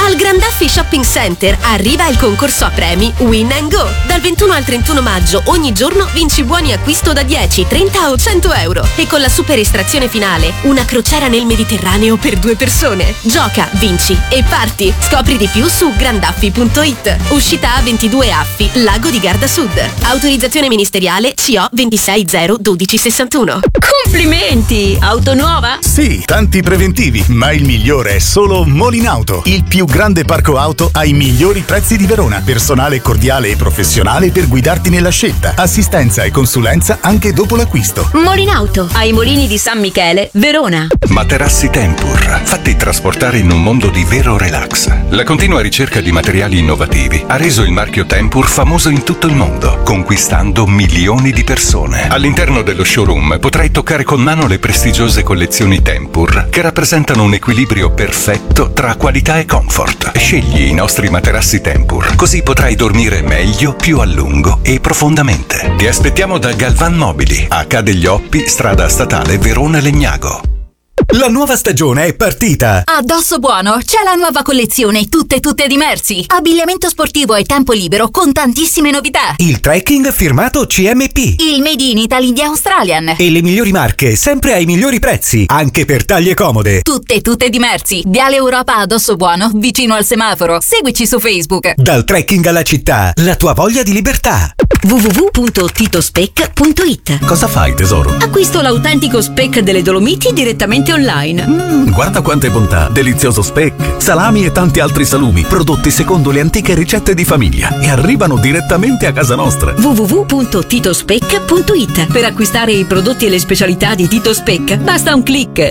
Al Grandaffi Shopping Center arriva il concorso a premi Win and Go. Dal 21 al 31 maggio ogni giorno vinci buoni acquisto da 10, 30 o 100 euro. E con la super estrazione finale, una crociera nel Mediterraneo per 2 persone. Gioca, vinci e parti. Scopri di più su grandaffi.it. Uscita A22 Affi, Lago di Garda Sud. Autorizzazione ministeriale CO 2601261. Complimenti! Auto nuova? Sì, tanti preventivi, ma il migliore è solo Molinauto, il più grande parco auto ai migliori prezzi di Verona. Personale cordiale e professionale per guidarti nella scelta. Assistenza e consulenza anche dopo l'acquisto. Molinauto, ai Molini di San Michele, Verona. Materassi Tempur, fatti trasportare in un mondo di vero relax. La continua ricerca di materiali innovativi ha reso il marchio Tempur famoso in tutto il mondo, conquistando milioni di persone. All'interno dello showroom potrai toccare con mano le prestigiose collezioni Tempur, che rappresentano un equilibrio perfetto tra qualità e comfort. Scegli i nostri materassi Tempur, così potrai dormire meglio, più a lungo e profondamente. Ti aspettiamo da Galvan Mobili, a Ca' degli Oppi, strada statale Verona Legnago. La nuova stagione è partita! A Dosso Buono c'è la nuova collezione tutte di Merzi. Abbigliamento sportivo e tempo libero con tantissime novità. Il trekking firmato CMP. Il Made in Italy di Australian. E le migliori marche, sempre ai migliori prezzi, anche per taglie comode. Tutte di Merzi. Viale Europa a Dosso Buono, vicino al semaforo. Seguici su Facebook. Dal trekking alla città, la tua voglia di libertà. www.titospec.it. Cosa fai, tesoro? Acquisto l'autentico speck delle Dolomiti direttamente online. Guarda quante bontà! Delizioso speck, salami e tanti altri salumi, prodotti secondo le antiche ricette di famiglia e arrivano direttamente a casa nostra. www.titospec.it. Per acquistare i prodotti e le specialità di Tito Speck basta un click.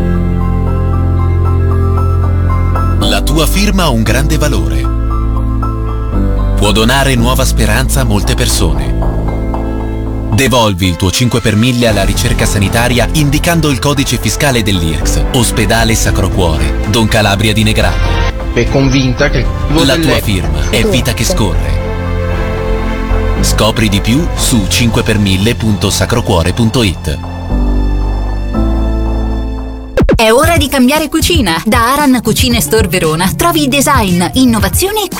La tua firma ha un grande valore. Può donare nuova speranza a molte persone. Devolvi il tuo 5 per 1000 alla ricerca sanitaria indicando il codice fiscale dell'IRCS. Ospedale Sacro Cuore, Don Calabria di Negrano. È convinta che la tua firma è vita che scorre. Scopri di più su 5per1000.sacrocuore.it. È ora di cambiare cucina. Da Aran Cucine Store Verona trovi design, innovazione e